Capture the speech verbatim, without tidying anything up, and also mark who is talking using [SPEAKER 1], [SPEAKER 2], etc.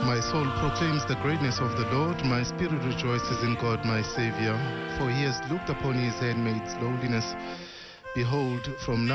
[SPEAKER 1] My soul proclaims the greatness of the Lord. My spirit rejoices in God, my Savior, for he has looked upon his handmaid's lowliness. Behold, from now